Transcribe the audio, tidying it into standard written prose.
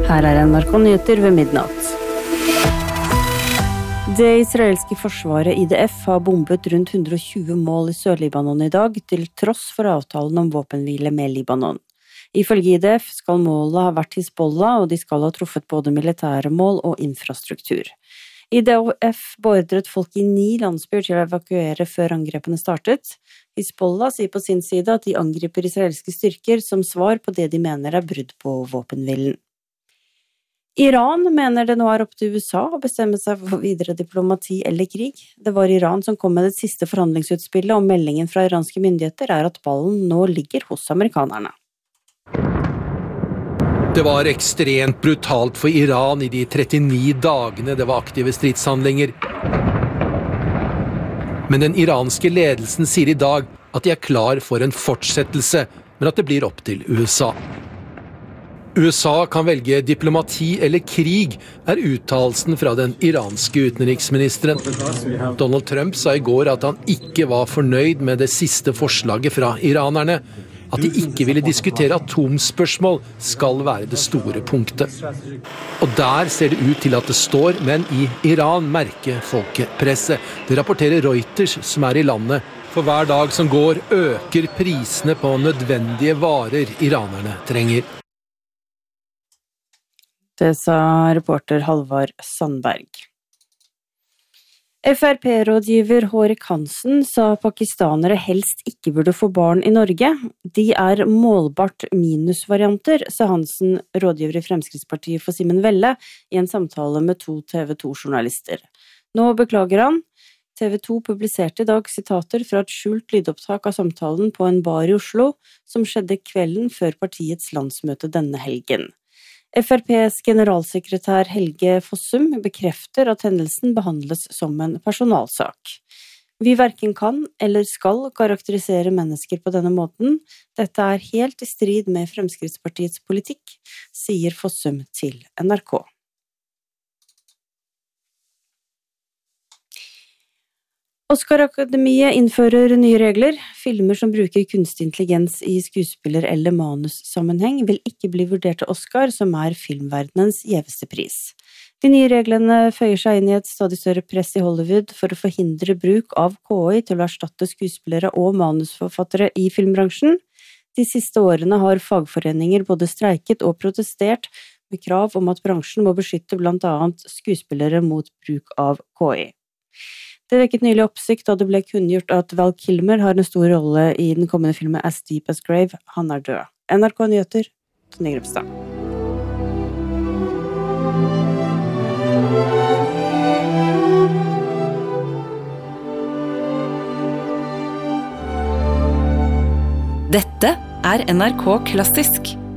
Her NRK Nyheter ved midnatt. Det israelske forsvaret IDF har bombet rundt 120 mål i Sør-Libanon i dag, til tross for avtalen om våpenhvile med Libanon. Ifølge IDF skal målet ha vært Hizbollah, og de skal ha truffet både militære mål og infrastruktur. IDF beordret folk i 9 landsbyer til å evakuere før angrepene startet. Hizbollah sier på sin side at de angriper israelske styrker som svar på det de mener er brudd på våpenhvilen. Iran mener det nå er opp til USA å bestemme seg for videre diplomati eller krig. Det var Iran som kom med det siste forhandlingsutspillet, og meldingen fra iranske myndigheter er at ballen nå ligger hos amerikanerne. Det var ekstremt brutalt for Iran i de 39 dagene det var aktive stridshandlinger. Men den iranske ledelsen sier i dag at de er klar for en fortsettelse, men at det blir opp til USA. USA kan velge diplomati eller krig, er uttalelsen fra den iranske utenriksministeren. Donald Trump sa i går at han ikke var fornøyd med det siste forslaget fra iranerne. At de ikke ville diskutere atomspørsmål skal være det store punktet. Og der ser det ut til at det står, men i Iran merker folket presset. Det rapporterer Reuters, som er i landet. For hver dag som går, øker prisene på nødvendige varer iranerne trenger. Det sa reporter Halvard Sandberg. FrP-rådgiver Hårek Hansen sa pakistanere helst ikke burde få barn i Norge. De er målbart minusvarianter, sa Hansen, rådgiver i Fremskrittspartiet for Simen Velle, i en samtale med 2 TV2-journalister. Nå beklager han. TV 2 publiserte i dag sitater fra et skjult lydopptak av samtalen på en bar i Oslo, som skjedde kvelden før partiets landsmøte denne helgen. FrPs generalsekretær Helge Fossum bekrefter at hendelsen behandles som en personalsak. Vi hverken kan eller skal karakterisere mennesker på denne måten. Dette er helt i strid med Fremskrittspartiets politikk, sier Fossum til NRK. Oscar-akademiet innfører nye regler. Filmer som bruker kunstig intelligens i skuespiller- eller manussammenheng vil ikke bli vurdert til Oscar, som er filmverdenens gjeveste pris. De nye reglene føyer seg inn i et stadig større press i Hollywood for å forhindre bruk av KI til å erstatte skuespillere og manusforfattere i filmbransjen. De siste årene har fagforeninger både streiket og protestert med krav om at bransjen må beskytte blant annet skuespillere mot bruk av KI. Det vekket nylig oppsikt da det ble kunngjort at Val Kilmer har en stor rolle i den kommende filmen As Deep as Grave. Han er død. NRK Nyheter, Tone Grepstad. Dette er NRK Klassisk.